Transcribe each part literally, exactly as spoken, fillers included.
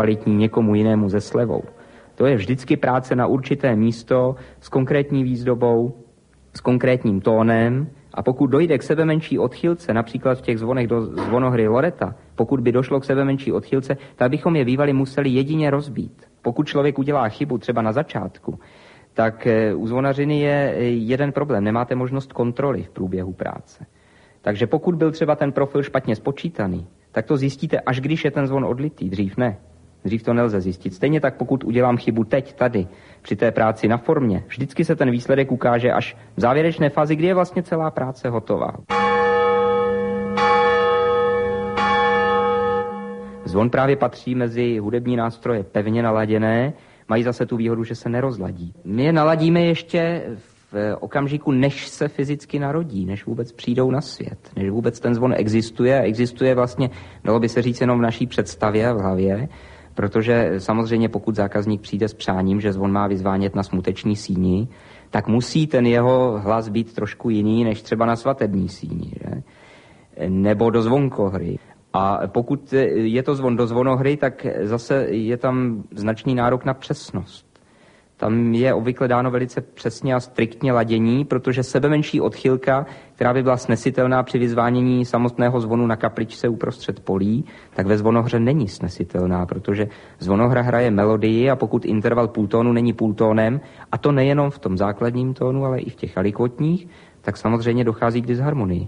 kvalitní někomu jinému se slevou. To je vždycky práce na určité místo s konkrétní výzdobou, s konkrétním tónem, a pokud dojde k sebemenší odchylce, například v těch zvonech do zvonohry Loreta, pokud by došlo k sebemenší odchylce, tak bychom je bývali museli jedině rozbít. Pokud člověk udělá chybu třeba na začátku, tak u zvonařiny je jeden problém, nemáte možnost kontroly v průběhu práce. Takže pokud byl třeba ten profil špatně spočítaný, tak to zjistíte, až když je ten zvon odlitý, dřív ne. Dřív to nelze zjistit. Stejně tak, pokud udělám chybu teď, tady, při té práci na formě, vždycky se ten výsledek ukáže až v závěrečné fázi, kdy je vlastně celá práce hotová. Zvon právě patří mezi hudební nástroje pevně naladěné, mají zase tu výhodu, že se nerozladí. My je naladíme ještě v okamžiku, než se fyzicky narodí, než vůbec přijdou na svět, než vůbec ten zvon existuje. Existuje vlastně, dalo by se říct, jenom v naší představě, v hlavě, protože samozřejmě pokud zákazník přijde s přáním, že zvon má vyzvánět na smuteční síni, tak musí ten jeho hlas být trošku jiný, než třeba na svatební síni, že? Nebo do zvonkohry. A pokud je to zvon do zvonohry, tak zase je tam značný nárok na přesnost. Tam je obvykle dáno velice přesně a striktně ladění, protože sebemenší odchylka, která by byla snesitelná při vyzvánění samotného zvonu na kapličce uprostřed polí, tak ve zvonohře není snesitelná, protože zvonohra hraje melodii a pokud interval půltónu není půltónem, a to nejenom v tom základním tónu, ale i v těch alikvotních, tak samozřejmě dochází k disharmonii.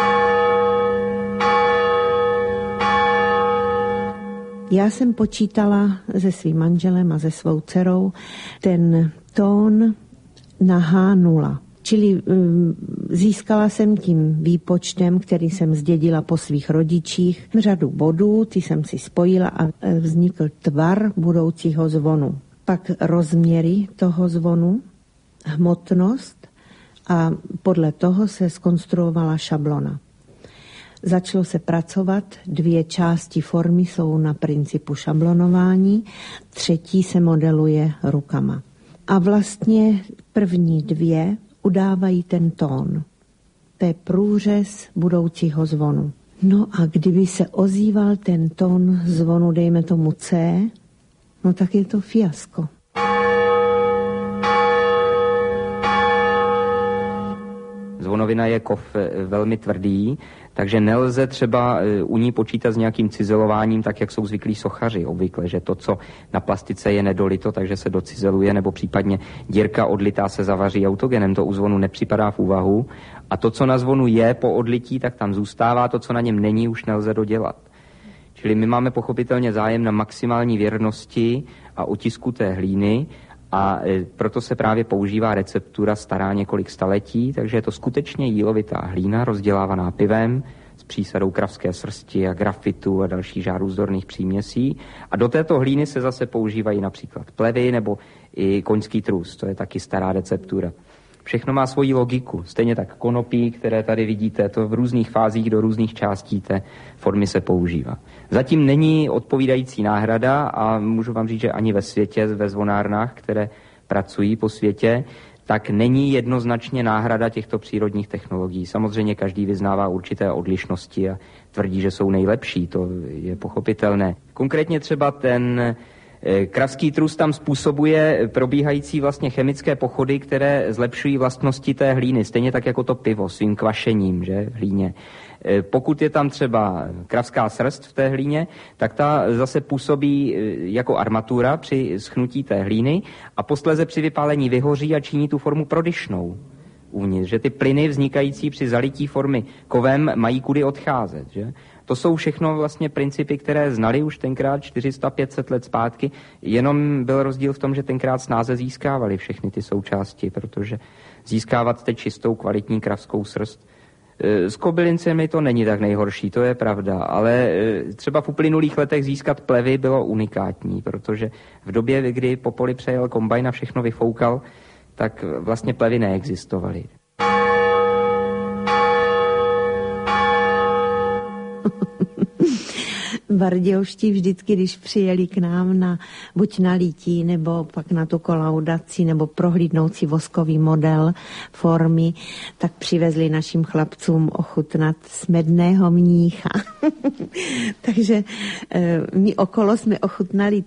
Já jsem počítala se svým manželem a se svou dcerou ten tón na há nula. Čili um, získala jsem tím výpočtem, který jsem zdědila po svých rodičích, řadu bodů, ty jsem si spojila a vznikl tvar budoucího zvonu. Pak rozměry toho zvonu, hmotnost a podle toho se zkonstruovala šablona. Začalo se pracovat, dvě části formy jsou na principu šablonování, třetí se modeluje rukama. A vlastně první dvě udávají ten tón. To je průřez budoucího zvonu. No a kdyby se ozýval ten tón zvonu, dejme tomu C, no tak je to fiasko. Zvonovina je kov velmi tvrdý, takže nelze třeba u ní počítat s nějakým cizelováním, tak jak jsou zvyklí sochaři obvykle, že to, co na plastice je nedolito, takže se docizeluje, nebo případně dírka odlitá se zavaří autogenem, to u zvonu nepřipadá v úvahu. A to, co na zvonu je po odlití, tak tam zůstává, to, co na něm není, už nelze dodělat. Čili my máme pochopitelně zájem na maximální věrnosti a otisku té hlíny, a proto se právě používá receptura stará několik staletí, takže je to skutečně jílovitá hlína, rozdělávaná pivem s přísadou kravské srsti a grafitu a dalších žárůzdorných příměsí. A do této hlíny se zase používají například plevy nebo i koňský trus, to je taky stará receptura. Všechno má svoji logiku, stejně tak konopí, které tady vidíte, to v různých fázích do různých částí té formy se používá. Zatím není odpovídající náhrada a můžu vám říct, že ani ve světě, ve zvonárnách, které pracují po světě, tak není jednoznačně náhrada těchto přírodních technologií. Samozřejmě každý vyznává určité odlišnosti a tvrdí, že jsou nejlepší, to je pochopitelné. Konkrétně třeba ten kravský trus tam způsobuje probíhající vlastně chemické pochody, které zlepšují vlastnosti té hlíny, stejně tak jako to pivo svým kvašením, že, v hlíně. Pokud je tam třeba kravská srst v té hlíně, tak ta zase působí jako armatura při schnutí té hlíny a posléze při vypálení vyhoří a činí tu formu prodyšnou uvnitř, že ty plyny vznikající při zalití formy kovem mají kudy odcházet, že? To jsou všechno vlastně principy, které znali už tenkrát čtyři sta pět set let zpátky, jenom byl rozdíl v tom, že tenkrát snáze získávali všechny ty součásti, protože získávat teď čistou kvalitní kravskou srst s kobylincemi to není tak nejhorší, to je pravda, ale třeba v uplynulých letech získat plevy bylo unikátní, protože v době, kdy po poli přejel kombajn a všechno vyfoukal, tak vlastně plevy neexistovaly. Vardějoští vždycky, když přijeli k nám na, buď na lítí, nebo pak na tu kolaudaci, nebo prohlídnout si voskový model formy, tak přivezli našim chlapcům ochutnat smedného mnícha. Takže my okolo jsme ochutnali